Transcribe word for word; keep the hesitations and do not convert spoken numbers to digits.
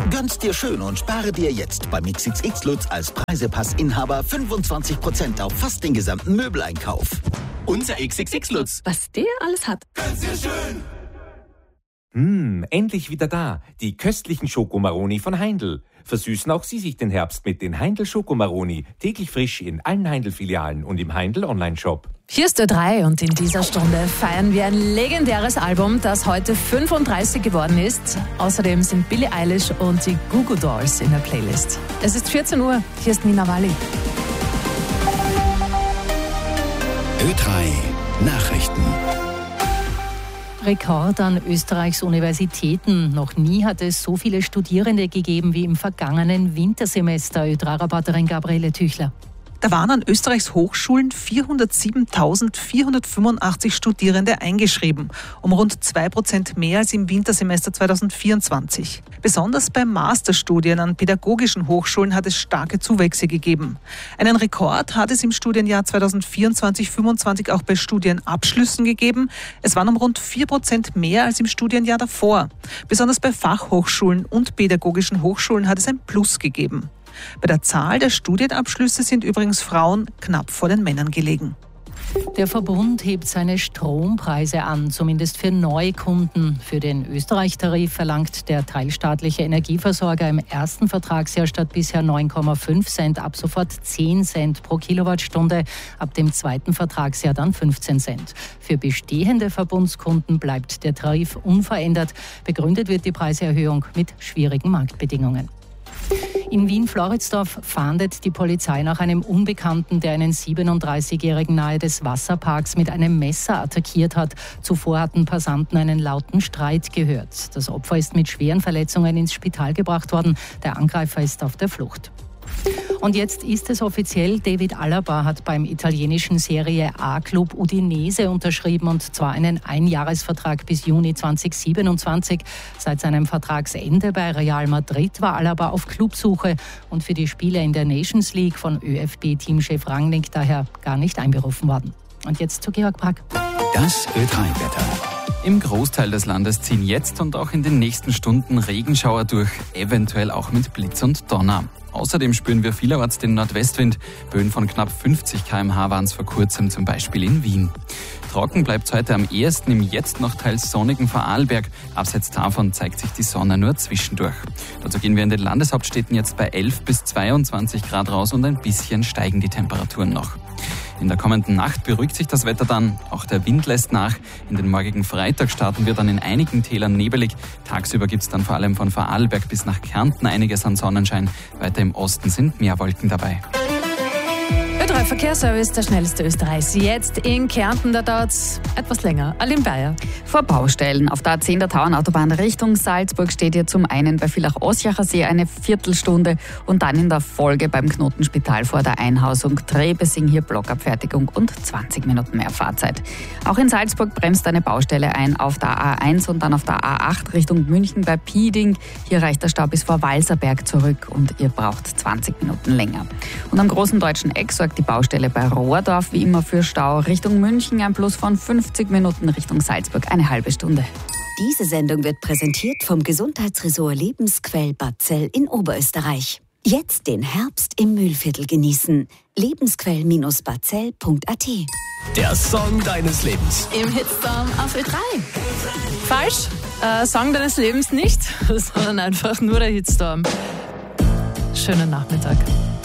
Gönn's dir schön und spare dir jetzt beim X X X Lutz als Preisepassinhaber fünfundzwanzig Prozent auf fast den gesamten Möbeleinkauf. Unser X X X Lutz. Was der alles hat. Gönn's dir schön. Hm, endlich wieder da. Die köstlichen Schokomaroni von Heindl. Versüßen auch Sie sich den Herbst mit den Heindl Schokomaroni. Täglich frisch in allen Heindl-Filialen und im Heindl Online-Shop. Hier ist Ö drei und in dieser Stunde feiern wir ein legendäres Album, das heute fünfunddreißig geworden ist. Außerdem sind Billie Eilish und die Goo Goo Dolls in der Playlist. Es ist vierzehn Uhr, hier ist Nina Walli. Ö drei Nachrichten. Rekord an Österreichs Universitäten. Noch nie hat es so viele Studierende gegeben wie im vergangenen Wintersemester. Ö drei Reporterin Gabriele Tüchler. Da waren an Österreichs Hochschulen vierhundertsiebentausendvierhundertfünfundachtzig Studierende eingeschrieben, um rund zwei Prozent mehr als im Wintersemester zweitausendvierundzwanzig. Besonders bei Masterstudien an pädagogischen Hochschulen hat es starke Zuwächse gegeben. Einen Rekord hat es im Studienjahr zweitausendvierundzwanzig fünfundzwanzig auch bei Studienabschlüssen gegeben. Es waren um rund vier Prozent mehr als im Studienjahr davor. Besonders bei Fachhochschulen und pädagogischen Hochschulen hat es ein Plus gegeben. Bei der Zahl der Studienabschlüsse sind übrigens Frauen knapp vor den Männern gelegen. Der Verbund hebt seine Strompreise an, zumindest für Neukunden. Für den Österreich-Tarif verlangt der teilstaatliche Energieversorger im ersten Vertragsjahr statt bisher neun Komma fünf Cent ab sofort zehn Cent pro Kilowattstunde, ab dem zweiten Vertragsjahr dann fünfzehn Cent. Für bestehende Verbundskunden bleibt der Tarif unverändert. Begründet wird die Preiserhöhung mit schwierigen Marktbedingungen. In Wien-Floridsdorf fahndet die Polizei nach einem Unbekannten, der einen siebenunddreißigjährigen nahe des Wasserparks mit einem Messer attackiert hat. Zuvor hatten Passanten einen lauten Streit gehört. Das Opfer ist mit schweren Verletzungen ins Spital gebracht worden. Der Angreifer ist auf der Flucht. Und jetzt ist es offiziell, David Alaba hat beim italienischen Serie A-Club Udinese unterschrieben, und zwar einen Einjahresvertrag bis Juni zweitausendsiebenundzwanzig. Seit seinem Vertragsende bei Real Madrid war Alaba auf Clubsuche und für die Spiele in der Nations League von ÖFB-Teamchef Rangnick daher gar nicht einberufen worden. Und jetzt zu Georg Brack. Das Ö drei Wetter. Im Großteil des Landes ziehen jetzt und auch in den nächsten Stunden Regenschauer durch, eventuell auch mit Blitz und Donner. Außerdem spüren wir vielerorts den Nordwestwind. Böen von knapp fünfzig Kilometer pro Stunde waren es vor kurzem, zum Beispiel in Wien. Trocken bleibt heute am ehesten im jetzt noch teils sonnigen Vorarlberg. Abseits davon zeigt sich die Sonne nur zwischendurch. Dazu gehen wir in den Landeshauptstädten jetzt bei elf bis zweiundzwanzig Grad raus und ein bisschen steigen die Temperaturen noch. In der kommenden Nacht beruhigt sich das Wetter dann. Auch der Wind lässt nach. In den morgigen Freitag starten wir dann in einigen Tälern nebelig. Tagsüber gibt es dann vor allem von Vorarlberg bis nach Kärnten einiges an Sonnenschein. Weiter im Osten sind mehr Wolken dabei. Ö drei Verkehrsservice, der schnellste Österreichs. Jetzt in Kärnten, da dauert es etwas länger. Aline Bayer. Vor Baustellen auf der A zehn der Tauernautobahn Richtung Salzburg steht hier zum einen bei Villach-Osjacher See eine Viertelstunde und dann in der Folge beim Knotenspital vor der Einhausung Trebesing hier Blockabfertigung und zwanzig Minuten mehr Fahrzeit. Auch in Salzburg bremst eine Baustelle ein auf der A eins und dann auf der A acht Richtung München bei Pieding. Hier reicht der Stau bis vor Walserberg zurück und ihr braucht zwanzig Minuten länger. Und am großen deutschen Eck sorgt die Baustelle bei Rohrdorf wie immer für Stau. Richtung München ein Plus von fünfzig Minuten, Richtung Salzburg eine halbe Stunde. Diese Sendung wird präsentiert vom Gesundheitsressort Lebensquell Bad Zell in Oberösterreich. Jetzt den Herbst im Mühlviertel genießen. lebensquell Bindestrich badzell Punkt a t. Der Song deines Lebens. Im Hitstorm auf Ö drei. Falsch, äh, Song deines Lebens nicht, sondern einfach nur der Hitstorm. Schönen Nachmittag.